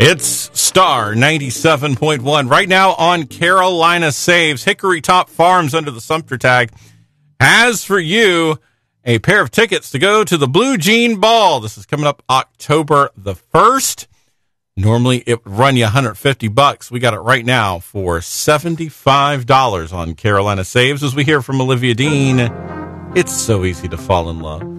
It's Star 97.1. Right now on Carolina Saves, Hickory Top Farms under the Sumter tag has for you a pair of tickets to go to the Blue Jean Ball. This is coming up October the 1st. Normally it would run you $150. We got it right now for $75 on Carolina Saves as we hear from Olivia Dean. It's so easy to fall in love.